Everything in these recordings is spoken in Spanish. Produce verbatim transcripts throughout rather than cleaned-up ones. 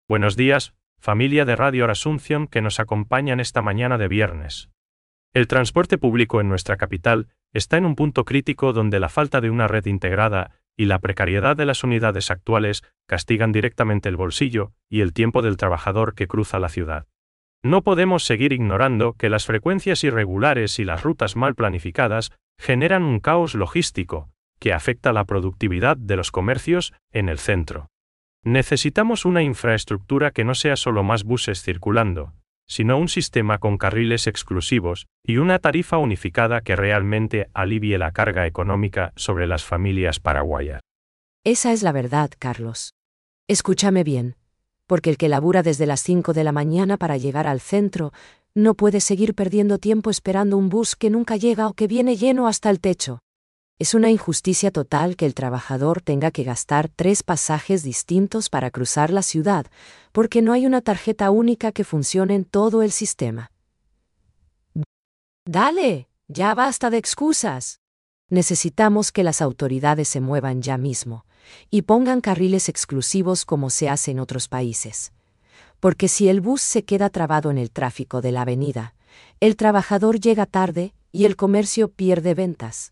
Buenos días, familia de Radio Asunción que nos acompañan esta mañana de viernes. El transporte público en nuestra capital está en un punto crítico donde la falta de una red integrada y la precariedad de las unidades actuales castigan directamente el bolsillo y el tiempo del trabajador que cruza la ciudad. No podemos seguir ignorando que las frecuencias irregulares y las rutas mal planificadas generan un caos logístico que afecta la productividad de los comercios en el centro. Necesitamos una infraestructura que no sea solo más buses circulando, sino un sistema con carriles exclusivos y una tarifa unificada que realmente alivie la carga económica sobre las familias paraguayas. Esa es la verdad, Carlos. Escúchame bien, porque el que labura desde las cinco de la mañana para llegar al centro no puede seguir perdiendo tiempo esperando un bus que nunca llega o que viene lleno hasta el techo. Es una injusticia total que el trabajador tenga que gastar tres pasajes distintos para cruzar la ciudad, porque no hay una tarjeta única que funcione en todo el sistema. Dale, ya basta de excusas. Necesitamos que las autoridades se muevan ya mismo y pongan carriles exclusivos como se hace en otros países. Porque si el bus se queda trabado en el tráfico de la avenida, el trabajador llega tarde y el comercio pierde ventas.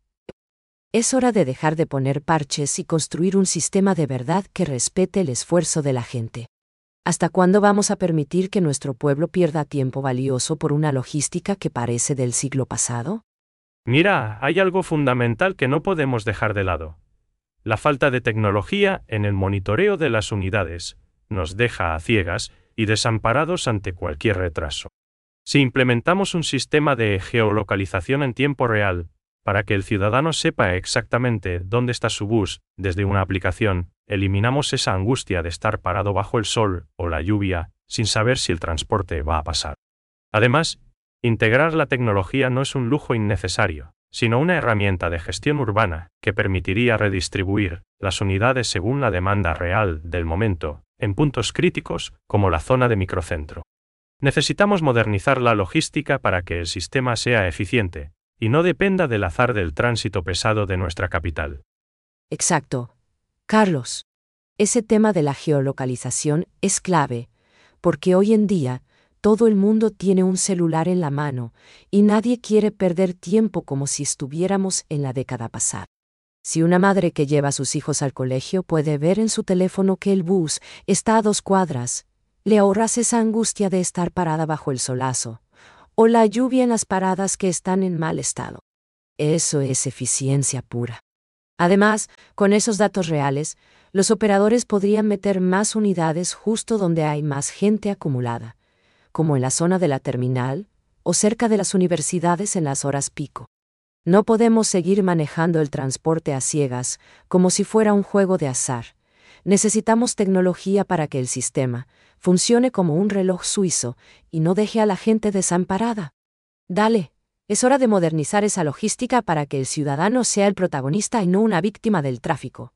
Es hora de dejar de poner parches y construir un sistema de verdad que respete el esfuerzo de la gente. ¿Hasta cuándo vamos a permitir que nuestro pueblo pierda tiempo valioso por una logística que parece del siglo pasado? Mira, hay algo fundamental que no podemos dejar de lado. La falta de tecnología en el monitoreo de las unidades nos deja a ciegas y desamparados ante cualquier retraso. Si implementamos un sistema de geolocalización en tiempo real, para que el ciudadano sepa exactamente dónde está su bus desde una aplicación, eliminamos esa angustia de estar parado bajo el sol o la lluvia sin saber si el transporte va a pasar. Además, integrar la tecnología no es un lujo innecesario, sino una herramienta de gestión urbana que permitiría redistribuir las unidades según la demanda real del momento, en puntos críticos como la zona de microcentro. Necesitamos modernizar la logística para que el sistema sea eficiente y no dependa del azar del tránsito pesado de nuestra capital. Exacto. Carlos, ese tema de la geolocalización es clave, porque hoy en día todo el mundo tiene un celular en la mano y nadie quiere perder tiempo como si estuviéramos en la década pasada. Si una madre que lleva a sus hijos al colegio puede ver en su teléfono que el bus está a dos cuadras, le ahorras esa angustia de estar parada bajo el solazo, o la lluvia en las paradas que están en mal estado. Eso es eficiencia pura. Además, con esos datos reales, los operadores podrían meter más unidades justo donde hay más gente acumulada, como en la zona de la terminal o cerca de las universidades en las horas pico. No podemos seguir manejando el transporte a ciegas como si fuera un juego de azar. Necesitamos tecnología para que el sistema funcione como un reloj suizo y no deje a la gente desamparada. Dale, es hora de modernizar esa logística para que el ciudadano sea el protagonista y no una víctima del tráfico.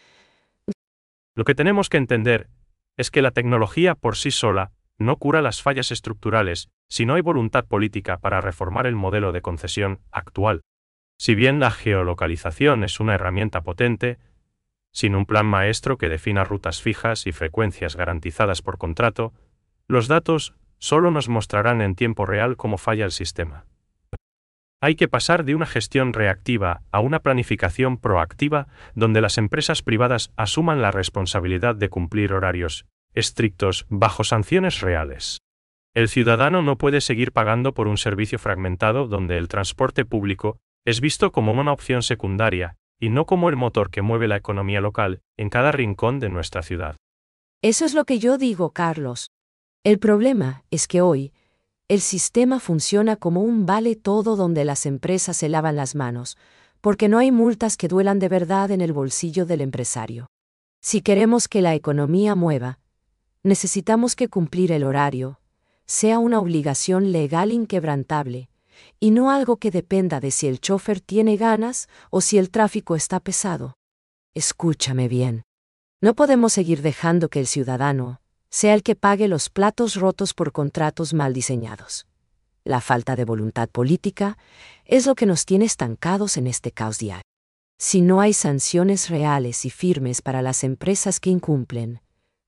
Lo que tenemos que entender es que la tecnología por sí sola no cura las fallas estructurales si no hay voluntad política para reformar el modelo de concesión actual. Si bien la geolocalización es una herramienta potente, sin un plan maestro que defina rutas fijas y frecuencias garantizadas por contrato, los datos solo nos mostrarán en tiempo real cómo falla el sistema. Hay que pasar de una gestión reactiva a una planificación proactiva donde las empresas privadas asuman la responsabilidad de cumplir horarios estrictos bajo sanciones reales. El ciudadano no puede seguir pagando por un servicio fragmentado donde el transporte público es visto como una opción secundaria y no como el motor que mueve la economía local en cada rincón de nuestra ciudad. Eso es lo que yo digo, Carlos. El problema es que hoy el sistema funciona como un vale todo donde las empresas se lavan las manos, porque no hay multas que duelan de verdad en el bolsillo del empresario. Si queremos que la economía mueva, necesitamos que cumplir el horario sea una obligación legal inquebrantable, y no algo que dependa de si el chofer tiene ganas o si el tráfico está pesado. Escúchame bien. No podemos seguir dejando que el ciudadano sea el que pague los platos rotos por contratos mal diseñados. La falta de voluntad política es lo que nos tiene estancados en este caos diario. Si no hay sanciones reales y firmes para las empresas que incumplen,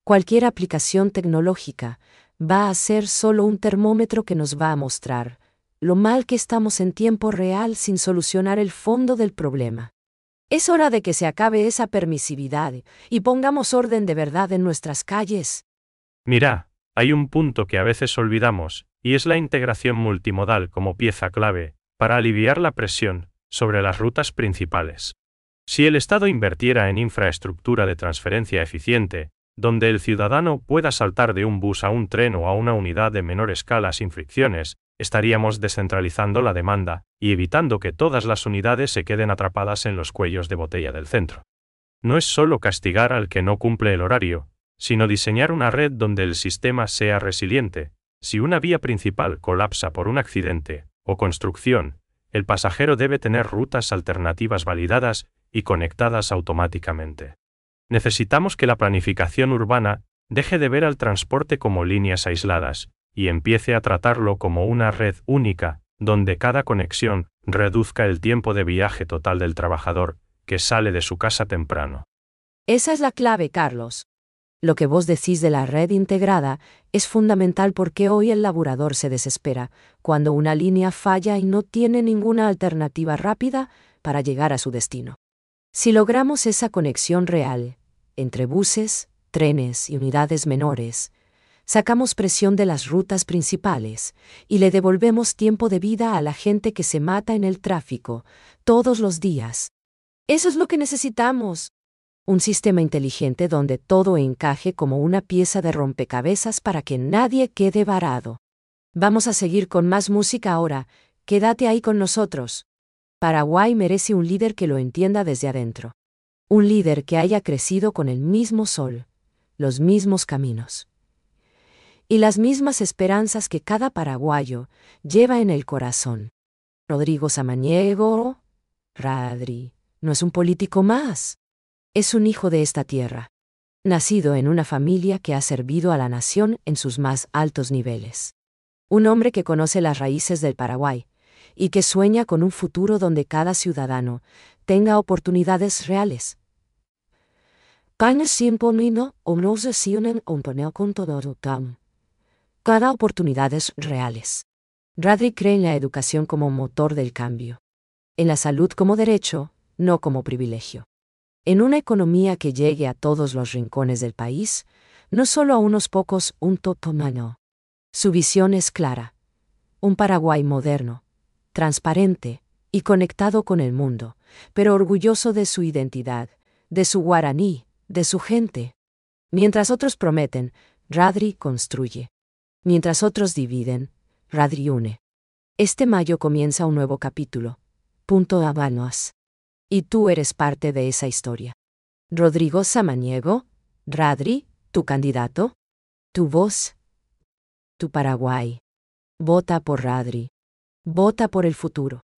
Cualquier aplicación tecnológica va a ser solo un termómetro que nos va a mostrar lo mal que estamos en tiempo real sin solucionar el fondo del problema. Es hora de que se acabe esa permisividad y pongamos orden de verdad en nuestras calles. Mira, hay un punto que a veces olvidamos, y es la integración multimodal como pieza clave para aliviar la presión sobre las rutas principales. Si el Estado invirtiera en infraestructura de transferencia eficiente, donde el ciudadano pueda saltar de un bus a un tren o a una unidad de menor escala sin fricciones, estaríamos descentralizando la demanda y evitando que todas las unidades se queden atrapadas en los cuellos de botella del centro. No es solo castigar al que no cumple el horario, sino diseñar una red donde el sistema sea resiliente. Si una vía principal colapsa por un accidente o construcción, el pasajero debe tener rutas alternativas validadas y conectadas automáticamente. Necesitamos que la planificación urbana deje de ver al transporte como líneas aisladas y empiece a tratarlo como una red única, donde cada conexión reduzca el tiempo de viaje total del trabajador que sale de su casa temprano. Esa es la clave, Carlos. Lo que vos decís de la red integrada es fundamental porque hoy el laburador se desespera cuando una línea falla y no tiene ninguna alternativa rápida para llegar a su destino. Si logramos esa conexión real entre buses, trenes y unidades menores, sacamos presión de las rutas principales y le devolvemos tiempo de vida a la gente que se mata en el tráfico todos los días. Eso es lo que necesitamos. Un sistema inteligente donde todo encaje como una pieza de rompecabezas para que nadie quede varado. Vamos a seguir con más música ahora. Quédate ahí con nosotros. Paraguay merece un líder que lo entienda desde adentro. Un líder que haya crecido con el mismo sol, los mismos caminos y las mismas esperanzas que cada paraguayo lleva en el corazón. Rodrigo Samaniego, Radri, no es un político más. Es un hijo de esta tierra, nacido en una familia que ha servido a la nación en sus más altos niveles. Un hombre que conoce las raíces del Paraguay y que sueña con un futuro donde cada ciudadano tenga oportunidades reales. Cada oportunidades reales. Radri cree en la educación como motor del cambio. En la salud como derecho, no como privilegio. En una economía que llegue a todos los rincones del país, no solo a unos pocos, un totomano. Su visión es clara. Un Paraguay moderno, transparente y conectado con el mundo, pero orgulloso de su identidad, de su guaraní, de su gente. Mientras otros prometen, Radri construye. Mientras otros dividen, Radri une. Este mayo comienza un nuevo capítulo. Punto Habanos. Y tú eres parte de esa historia. Rodrigo Samaniego, Radri, tu candidato, tu voz, tu Paraguay. Vota por Radri. Vota por el futuro.